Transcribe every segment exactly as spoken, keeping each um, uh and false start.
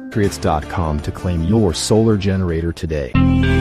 Patriots dot com to claim your solar generator today.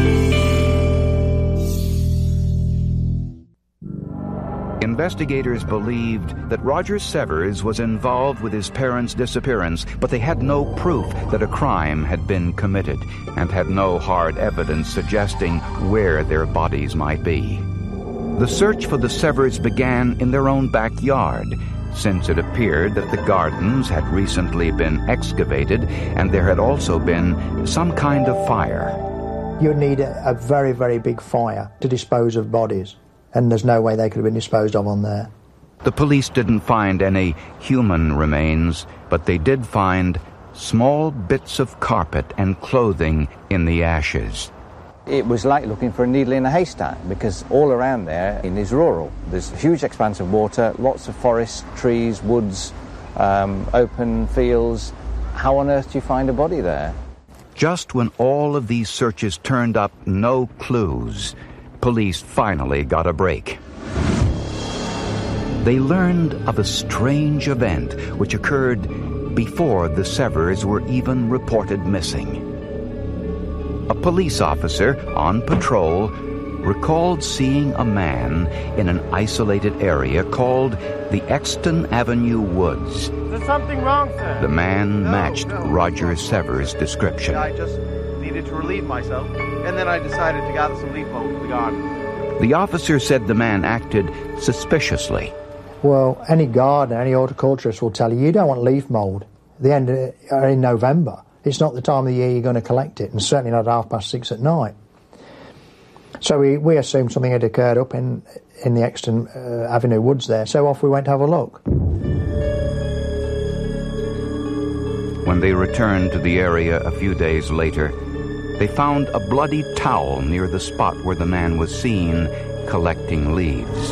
Investigators believed that Roger Severs was involved with his parents' disappearance, but they had no proof that a crime had been committed and had no hard evidence suggesting where their bodies might be. The search for the Severs began in their own backyard, since it appeared that the gardens had recently been excavated and there had also been some kind of fire. You'd need a, a very, very big fire to dispose of bodies, and there's no way they could have been disposed of on there. The police didn't find any human remains, but they did find small bits of carpet and clothing in the ashes. It was like looking for a needle in a haystack, because all around there is rural. There's a huge expanse of water, lots of forests, trees, woods, um, open fields. How on earth do you find a body there? Just when all of these searches turned up no clues, police finally got a break. They learned of a strange event which occurred before the Severs were even reported missing. A police officer on patrol recalled seeing a man in an isolated area called the Exton Avenue Woods. Is there something wrong, sir? The man no, matched no. Roger Severs' description. I just needed to relieve myself, and then I decided to gather some leaf mold for the garden. The officer said the man acted suspiciously. Well, any gardener, any horticulturist will tell you, you don't want leaf mould at the end of, or in November. It's not the time of the year you're going to collect it, and certainly not at half past six at night. So we, we assumed something had occurred up in, in the Exton uh, Avenue Woods there, so off we went to have a look. When they returned to the area a few days later, they found a bloody towel near the spot where the man was seen collecting leaves.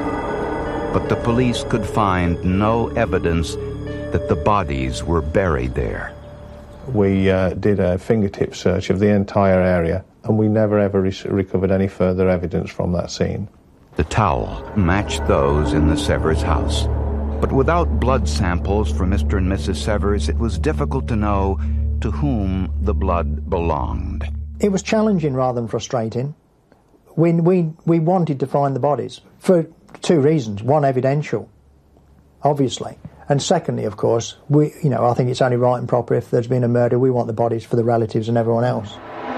But the police could find no evidence that the bodies were buried there. We uh, did a fingertip search of the entire area, and we never ever re- recovered any further evidence from that scene. The towel matched those in the Severs house. But without blood samples for Mister and Missus Severs, it was difficult to know to whom the blood belonged. It was challenging rather than frustrating. We, we, we wanted to find the bodies for two reasons. One, evidential, obviously. And secondly, of course, we, you know, I think it's only right and proper if there's been a murder, we want the bodies for the relatives and everyone else.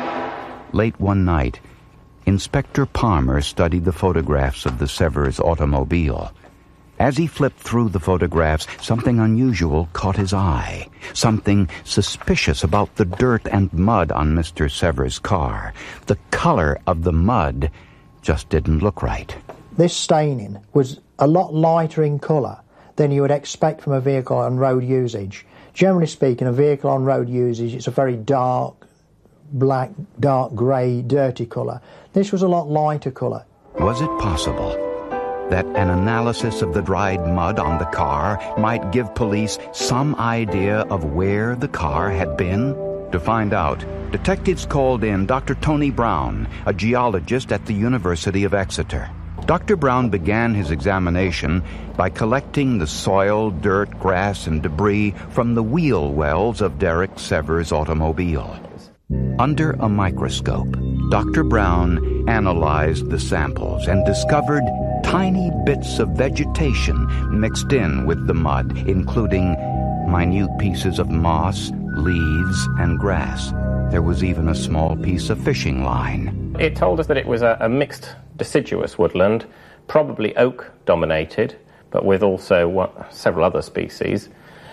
Late one night, Inspector Palmer studied the photographs of the Severs automobile. As he flipped through the photographs, something unusual caught his eye. Something suspicious about the dirt and mud on Mister Severs' car. The color of the mud just didn't look right. This staining was a lot lighter in colour than you would expect from a vehicle on road usage. Generally speaking, a vehicle on road usage, it's a very dark, black, dark grey, dirty colour. This was a lot lighter colour. Was it possible that an analysis of the dried mud on the car might give police some idea of where the car had been? To find out, detectives called in Doctor Tony Brown, a geologist at the University of Exeter. Doctor Brown began his examination by collecting the soil, dirt, grass, and debris from the wheel wells of Derek Severs' automobile. Under a microscope, Doctor Brown analyzed the samples and discovered tiny bits of vegetation mixed in with the mud, including minute pieces of moss, leaves, and grass. There was even a small piece of fishing line. It told us that it was a, a mixed deciduous woodland, probably oak-dominated, but with also what, several other species.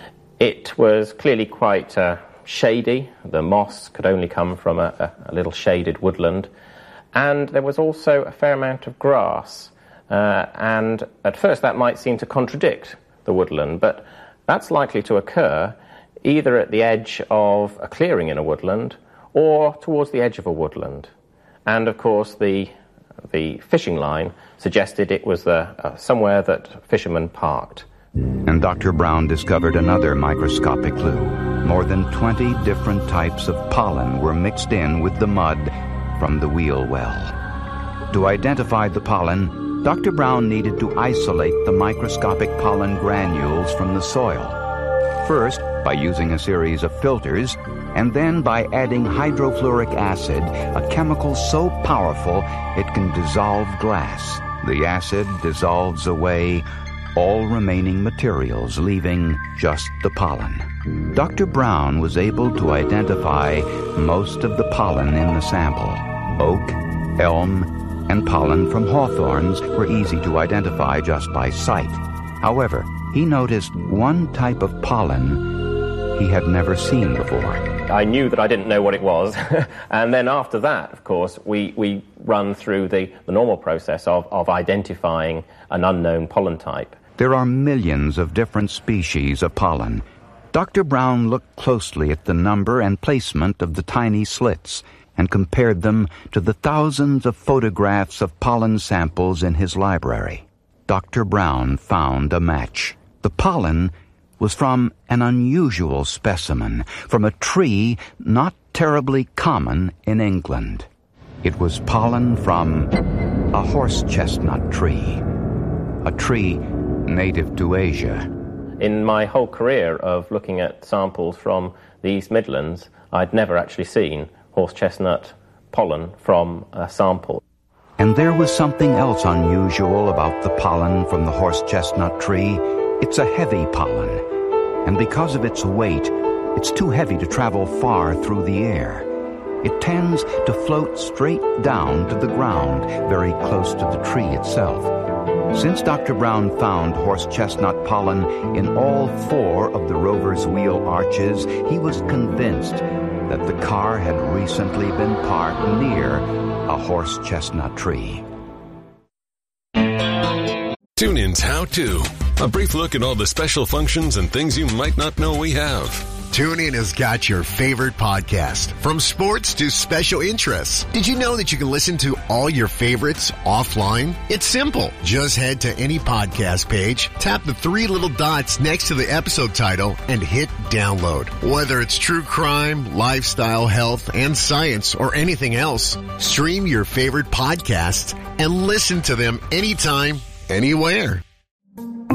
It was clearly quite uh, shady. The moss could only come from a, a, a little shaded woodland. And there was also a fair amount of grass. Uh, and at first that might seem to contradict the woodland, but that's likely to occur either at the edge of a clearing in a woodland or towards the edge of a woodland. And of course the the fishing line suggested it was uh, uh, somewhere that fishermen parked. And Doctor Brown discovered another microscopic clue. More than twenty different types of pollen were mixed in with the mud from the wheel well. To identify the pollen, Doctor Brown needed to isolate the microscopic pollen granules from the soil. First, by using a series of filters, and then by adding hydrofluoric acid, a chemical so powerful it can dissolve glass. The acid dissolves away all remaining materials, leaving just the pollen. Doctor Brown was able to identify most of the pollen in the sample. Oak, elm, and pollen from hawthorns were easy to identify just by sight. However, he noticed one type of pollen he had never seen before. I knew that I didn't know what it was, and then after that, of course, we, we run through the, the normal process of, of identifying an unknown pollen type. There are millions of different species of pollen. Doctor Brown looked closely at the number and placement of the tiny slits and compared them to the thousands of photographs of pollen samples in his library. Doctor Brown found a match. The pollen was from an unusual specimen, from a tree not terribly common in England. It was pollen from a horse chestnut tree, a tree native to Asia. In my whole career of looking at samples from the East Midlands, I'd never actually seen horse chestnut pollen from a sample. And there was something else unusual about the pollen from the horse chestnut tree. It's a heavy pollen, and because of its weight, it's too heavy to travel far through the air. It tends to float straight down to the ground, very close to the tree itself. Since Doctor Brown found horse chestnut pollen in all four of the rover's wheel arches, he was convinced that the car had recently been parked near a horse chestnut tree. TuneIn's How To. A brief look at all the special functions and things you might not know we have. TuneIn has got your favorite podcast, from sports to special interests. Did you know that you can listen to all your favorites offline? It's simple. Just head to any podcast page, tap the three little dots next to the episode title, and hit download. Whether it's true crime, lifestyle, health, and science, or anything else, stream your favorite podcasts and listen to them anytime, anywhere.